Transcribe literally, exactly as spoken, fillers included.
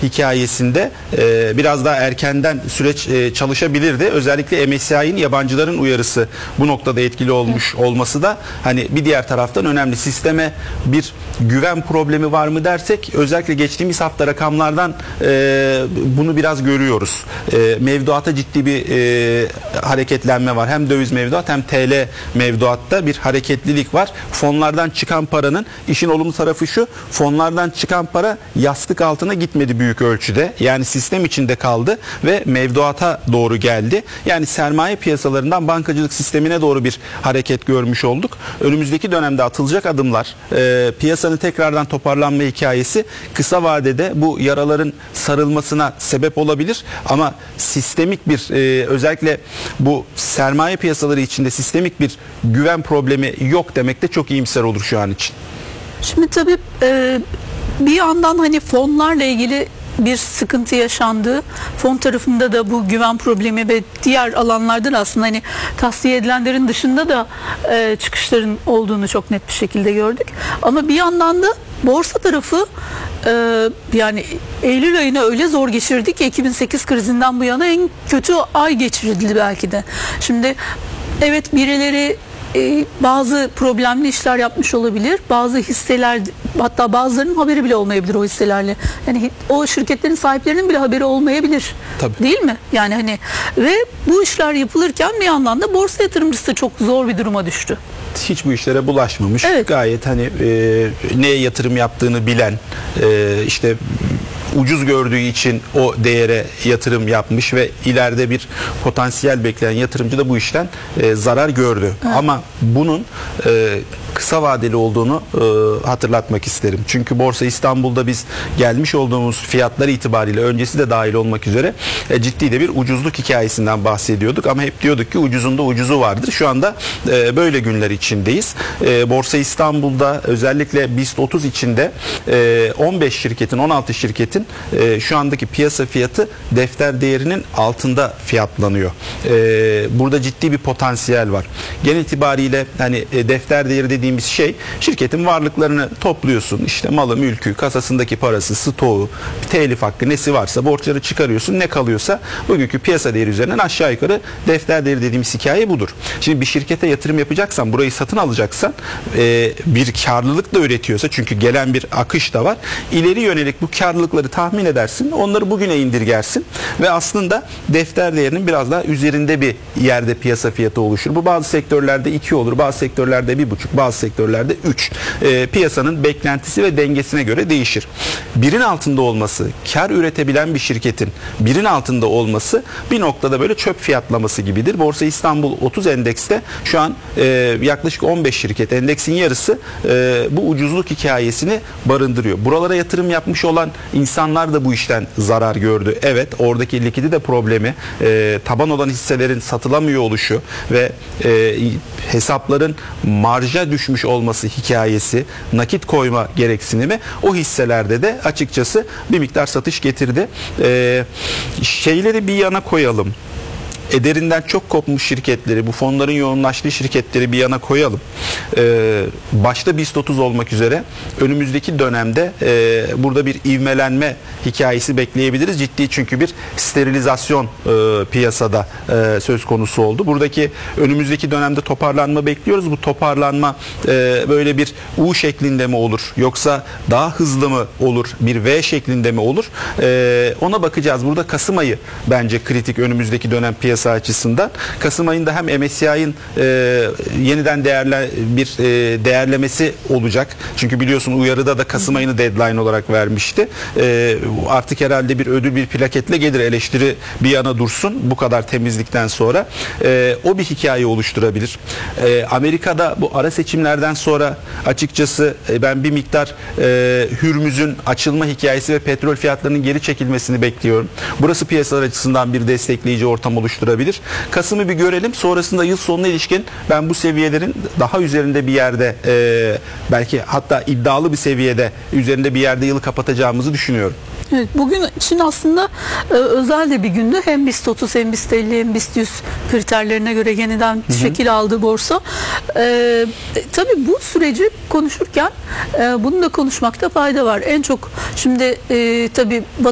hikayesinde e, biraz daha erkenden süreç e, çalışabilirdi. Özellikle M S C I'nin yabancıların uyarısı bu noktada etkili olmuş olması da hani bir diğer taraftan önemli. Sisteme bir güven problemi var mı dersek, özellikle geçtiğimiz hafta rakamlardan e, bunu biraz görüyoruz. E, mevduata ciddi bir e, hareketlenme var. Hem döviz mevduat hem T L mevduatta bir hareketlilik var. Fonlardan çıkan paranın, işin olumlu tarafı şu: fonlardan çıkan para yastık altına gitmedi büyük ölçüde. Yani sistem içinde kaldı ve mevduata doğru geldi. Yani sermaye piyasalarından bankacılık sistemine doğru bir hareket görmüş olduk. Önümüzdeki dönemde atılacak adımlar, e, piyasanın tekrardan toparlanma hikayesi kısa vadede bu yaraların sarılmasına sebep olabilir. Ama sistemik bir e, özellikle bu sermaye piyasaları içinde sistemik bir güven problemi yok demek de çok iyimser olur şu an için. Şimdi tabii e, bir yandan hani fonlarla ilgili bir sıkıntı yaşandı. Fon tarafında da bu güven problemi ve diğer alanlardan aslında hani tasfiye edilenlerin dışında da e, çıkışların olduğunu çok net bir şekilde gördük. Ama bir yandan da borsa tarafı e, yani Eylül ayını öyle zor geçirdi ki iki bin sekiz krizinden bu yana en kötü ay geçirildi belki de. Şimdi evet, birileri Ee, bazı problemli işler yapmış olabilir. Bazı hisseler, hatta bazılarının haberi bile olmayabilir o hisselerle. Yani o şirketlerin sahiplerinin bile haberi olmayabilir. Tabii. Değil mi? Yani hani ve bu işler yapılırken bir yandan da borsa yatırımcısı da çok zor bir duruma düştü. Hiç bu işlere bulaşmamış. Evet. Gayet hani e, neye yatırım yaptığını bilen, e, işte ucuz gördüğü için o değere yatırım yapmış ve ileride bir potansiyel bekleyen yatırımcı da bu işten e, zarar gördü. Evet. Ama bunun e, kısa vadeli olduğunu e, hatırlatmak isterim. Çünkü Borsa İstanbul'da biz gelmiş olduğumuz fiyatlar itibariyle, öncesi de dahil olmak üzere e, ciddi de bir ucuzluk hikayesinden bahsediyorduk. Ama hep diyorduk ki ucuzunda ucuzu vardır. Şu anda e, böyle günler içindeyiz. E, Borsa İstanbul'da özellikle BIST otuz içinde e, on beş şirketin, on altı şirketin e, şu andaki piyasa fiyatı defter değerinin altında fiyatlanıyor. E, burada ciddi bir potansiyel var. Genel itibariyle hani e, defter değeri dediğimiz şey, şirketin varlıklarını topluyorsun. İşte malı, mülkü, kasasındaki parası, stoğu, telif hakkı nesi varsa borçları çıkarıyorsun. Ne kalıyorsa bugünkü piyasa değeri üzerinden aşağı yukarı defter değeri dediğimiz hikaye budur. Şimdi bir şirkete yatırım yapacaksan, burayı satın alacaksan, e, bir karlılık da üretiyorsa, çünkü gelen bir akış da var. İleri yönelik bu karlılıkları tahmin edersin. Onları bugüne indirgersin ve aslında defter değerinin biraz daha üzerinde bir yerde piyasa fiyatı oluşur. Bu bazı sektörlerde iki olur, bazı sektörlerde bir buçuk, bazı sektörlerde üç. E, piyasanın beklentisi ve dengesine göre değişir. Birin altında olması, kar üretebilen bir şirketin birin altında olması bir noktada böyle çöp fiyatlaması gibidir. Borsa İstanbul otuz endekste şu an e, yaklaşık on beş şirket, endeksin yarısı e, bu ucuzluk hikayesini barındırıyor. Buralara yatırım yapmış olan insanlar da bu işten zarar gördü. Evet, oradaki likidite problemi, e, taban olan hisselerin satılamıyor oluşu ve e, hesapların marja düşmüş olması hikayesi, nakit koyma gereksinimi o hisselerde de açıkçası bir miktar satış getirdi. E, şeyleri bir yana koyalım. Ederinden çok kopmuş şirketleri, bu fonların yoğunlaştığı şirketleri bir yana koyalım. Ee, başta BIST otuz olmak üzere önümüzdeki dönemde e, burada bir ivmelenme hikayesi bekleyebiliriz. Ciddi, çünkü bir sterilizasyon e, piyasada e, söz konusu oldu. Buradaki önümüzdeki dönemde toparlanma bekliyoruz. Bu toparlanma e, böyle bir U şeklinde mi olur? Yoksa daha hızlı mı olur? Bir V şeklinde mi olur? E, ona bakacağız. Burada Kasım ayı bence kritik önümüzdeki dönem piyasa açısından. Kasım ayında hem M S C I'nin e, yeniden değerle bir e, değerlemesi olacak. Çünkü biliyorsun uyarıda da Kasım ayını deadline olarak vermişti. E, artık herhalde bir ödül, bir plaketle gelir, eleştiri bir yana dursun bu kadar temizlikten sonra. E, o bir hikaye oluşturabilir. E, Amerika'da bu ara seçimlerden sonra açıkçası e, ben bir miktar e, Hürmüz'ün açılma hikayesi ve petrol fiyatlarının geri çekilmesini bekliyorum. Burası piyasalar açısından bir destekleyici ortam oluşturabilir. Kasım'ı bir görelim. Sonrasında yıl sonuna ilişkin ben bu seviyelerin daha üzerinde bir yerde, e, belki hatta iddialı bir seviyede üzerinde bir yerde yılı kapatacağımızı düşünüyorum. Evet, bugün için aslında e, özel de bir gündü. Hem BIST otuz hem BIST elli hem BIST yüz kriterlerine göre yeniden hı hı. şekil aldı borsa. E, tabii bu süreci konuşurken e, bunu da konuşmakta fayda var. En çok şimdi e, tabii